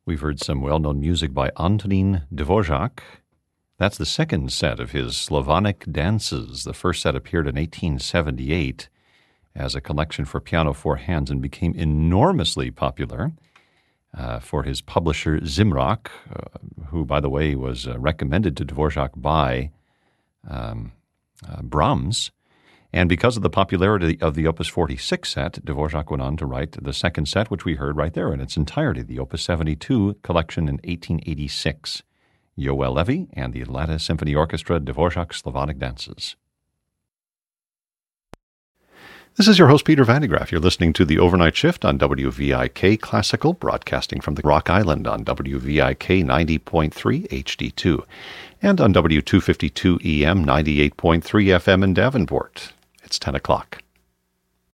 We've heard some well-known music by Antonín Dvořák. That's the second set of his Slavonic dances. The first set appeared in 1878 as a collection for piano four hands and became enormously popular for his publisher Zimrock, who, by the way, was recommended to Dvořák by Brahms. And because of the popularity of the Opus 46 set, Dvořák went on to write the second set, which we heard right there in its entirety, the Opus 72 collection in 1886. Yoel Levy and the Atlanta Symphony Orchestra, Dvořák Slavonic Dances. This is your host, Peter Van de Graaff. You're listening to The Overnight Shift on WVIK Classical, broadcasting from the Rock Island on WVIK 90.3 HD2 and on W252 EM 98.3 FM in Davenport. It's 10 o'clock.